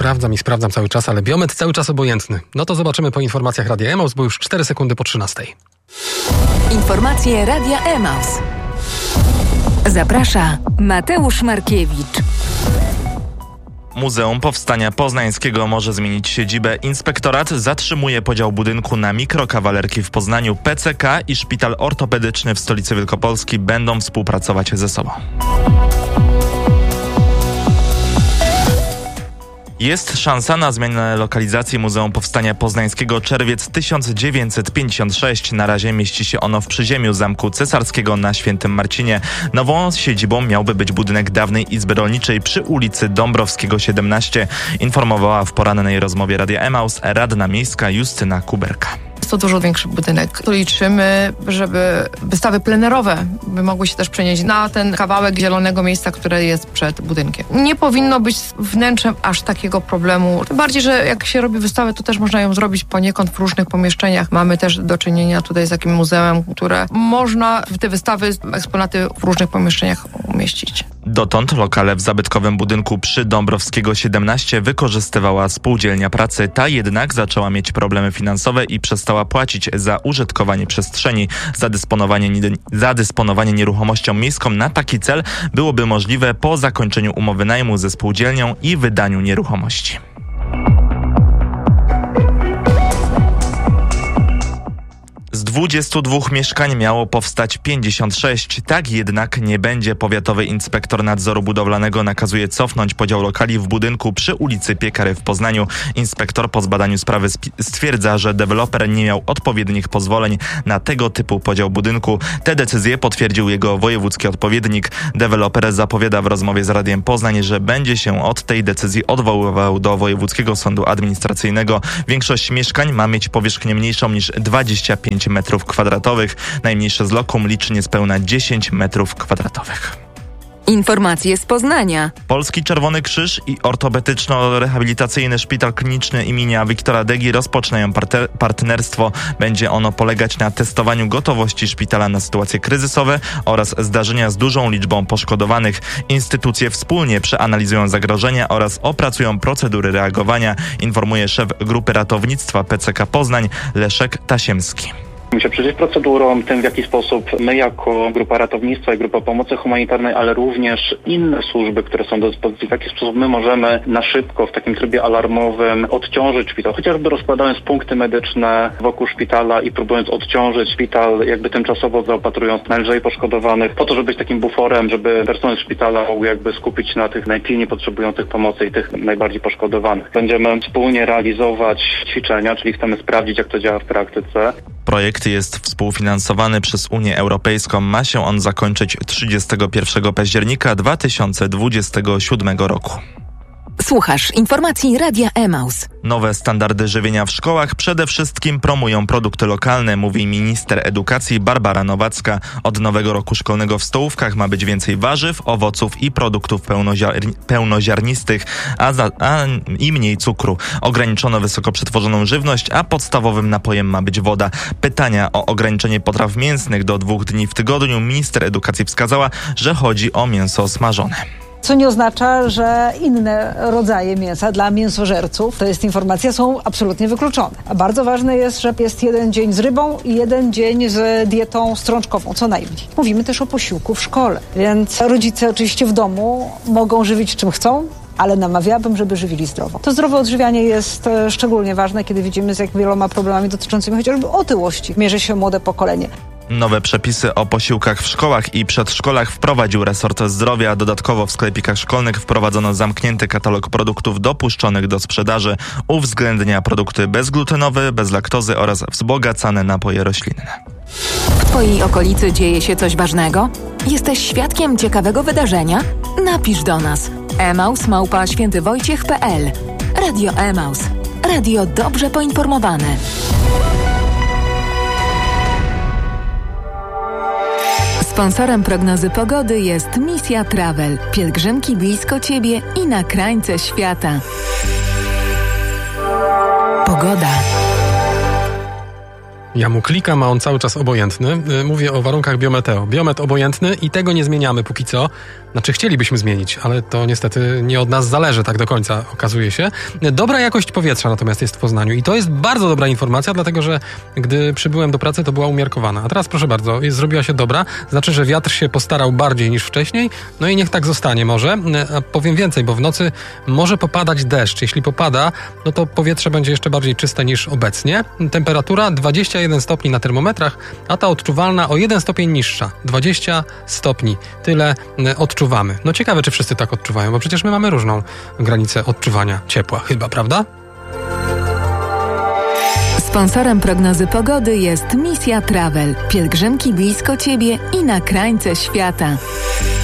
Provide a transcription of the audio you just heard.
sprawdzam cały czas, ale biometr cały czas obojętny. No to zobaczymy po informacjach Radia Emaus, bo już 4 sekundy po 13. Informacje Radia Emaus. Zaprasza Mateusz Markiewicz. Muzeum Powstania Poznańskiego może zmienić siedzibę. Inspektorat zatrzymuje podział budynku na mikrokawalerki w Poznaniu. PCK i Szpital Ortopedyczny w stolicy Wielkopolski będą współpracować ze sobą. Jest szansa na zmianę lokalizacji Muzeum Powstania Poznańskiego. Czerwiec 1956. Na razie mieści się ono w przyziemiu Zamku Cesarskiego na Świętym Marcinie. Nową siedzibą miałby być budynek dawnej Izby Rolniczej przy ulicy Dąbrowskiego 17. Informowała w porannej rozmowie Radia Emaus radna miejska Justyna Kuberka. Jest to dużo większy budynek. Tu liczymy, żeby wystawy plenerowe by mogły się też przenieść na ten kawałek zielonego miejsca, które jest przed budynkiem. Nie powinno być z wnętrzem aż takiego problemu. Tym bardziej, że jak się robi wystawę, to też można ją zrobić poniekąd w różnych pomieszczeniach. Mamy też do czynienia tutaj z takim muzeum, które można w te wystawy, eksponaty w różnych pomieszczeniach umieścić. Dotąd lokale w zabytkowym budynku przy Dąbrowskiego 17 wykorzystywała Spółdzielnia Pracy. Ta jednak zaczęła mieć problemy finansowe i przestała płacić za użytkowanie przestrzeni. Zadysponowanie nieruchomością miejską na taki cel byłoby możliwe po zakończeniu umowy najmu ze spółdzielnią i wydaniu nieruchomości. Z 22 mieszkań miało powstać 56. Tak jednak nie będzie. Powiatowy inspektor nadzoru budowlanego nakazuje cofnąć podział lokali w budynku przy ulicy Piekary w Poznaniu. Inspektor po zbadaniu sprawy stwierdza, że deweloper nie miał odpowiednich pozwoleń na tego typu podział budynku. Te decyzje potwierdził jego wojewódzki odpowiednik. Deweloper zapowiada w rozmowie z Radiem Poznań, że będzie się od tej decyzji odwoływał do Wojewódzkiego Sądu Administracyjnego. Większość mieszkań ma mieć powierzchnię mniejszą niż 25 metrów kwadratowych. Najmniejsze z lokum liczy niespełna 10 metrów kwadratowych. Informacje z Poznania. Polski Czerwony Krzyż i Ortopedyczno-Rehabilitacyjny Szpital Kliniczny imienia Wiktora Degi rozpoczynają partnerstwo. Będzie ono polegać na testowaniu gotowości szpitala na sytuacje kryzysowe oraz zdarzenia z dużą liczbą poszkodowanych. Instytucje wspólnie przeanalizują zagrożenia oraz opracują procedury reagowania, informuje szef Grupy Ratownictwa PCK Poznań Leszek Tasiemski. Musimy się przyjrzeć procedurom, tym w jaki sposób my jako Grupa Ratownictwa i Grupa Pomocy Humanitarnej, ale również inne służby, które są do dyspozycji, w jaki sposób my możemy na szybko, w takim trybie alarmowym odciążyć szpital, chociażby rozkładając punkty medyczne wokół szpitala i próbując odciążyć szpital, jakby tymczasowo zaopatrując najlżej poszkodowanych, po to, żeby być takim buforem, żeby personel szpitala mógł jakby skupić na tych najpilniej potrzebujących pomocy i tych najbardziej poszkodowanych. Będziemy wspólnie realizować ćwiczenia, czyli chcemy sprawdzić, jak to działa w praktyce. Projekt jest współfinansowany przez Unię Europejską. Ma się on zakończyć 31 października 2027 roku. Słuchasz informacji Radia Emaus. Nowe standardy żywienia w szkołach przede wszystkim promują produkty lokalne, mówi minister edukacji Barbara Nowacka. Od nowego roku szkolnego w stołówkach ma być więcej warzyw, owoców i produktów pełnoziarnistych, i mniej cukru. Ograniczono wysoko przetworzoną żywność, a podstawowym napojem ma być woda. Pytania o ograniczenie potraw mięsnych do 2 dni w tygodniu minister edukacji wskazała, że chodzi o mięso smażone. Co nie oznacza, że inne rodzaje mięsa dla mięsożerców, to jest informacja, są absolutnie wykluczone. A bardzo ważne jest, że jest 1 dzień z rybą i 1 dzień z dietą strączkową, co najmniej. Mówimy też o posiłku w szkole, więc rodzice oczywiście w domu mogą żywić czym chcą, ale namawiałabym, żeby żywili zdrowo. To zdrowe odżywianie jest szczególnie ważne, kiedy widzimy, z jak wieloma problemami dotyczącymi chociażby otyłości mierzy się młode pokolenie. Nowe przepisy o posiłkach w szkołach i przedszkolach wprowadził resort zdrowia. Dodatkowo w sklepikach szkolnych wprowadzono zamknięty katalog produktów dopuszczonych do sprzedaży. Uwzględnia produkty bezglutenowe, bez laktozy oraz wzbogacane napoje roślinne. W Twojej okolicy dzieje się coś ważnego? Jesteś świadkiem ciekawego wydarzenia? Napisz do nas. emaus@świętywojciech.pl. Radio Emaus. Radio dobrze poinformowane. Sponsorem prognozy pogody jest Misja Travel. Pielgrzymki blisko Ciebie i na krańce świata. Pogoda. Ja mu klikam, a on cały czas obojętny. Mówię o warunkach biometeo. Biomet obojętny i tego nie zmieniamy póki co. Znaczy chcielibyśmy zmienić, ale to niestety nie od nas zależy tak do końca, okazuje się. Dobra jakość powietrza natomiast jest w Poznaniu i to jest bardzo dobra informacja, dlatego że gdy przybyłem do pracy, to była umiarkowana. A teraz proszę bardzo, zrobiła się dobra. Znaczy, że wiatr się postarał bardziej niż wcześniej. No i niech tak zostanie może. A powiem więcej, bo w nocy może popadać deszcz. Jeśli popada, no to powietrze będzie jeszcze bardziej czyste niż obecnie. Temperatura 21 stopni na termometrach, a ta odczuwalna o 1 stopień niższa. 20 stopni. Tyle odczuwamy. No ciekawe, czy wszyscy tak odczuwają, bo przecież my mamy różną granicę odczuwania ciepła chyba, prawda? Sponsorem prognozy pogody jest Misja Travel. Pielgrzymki blisko Ciebie i na krańce świata.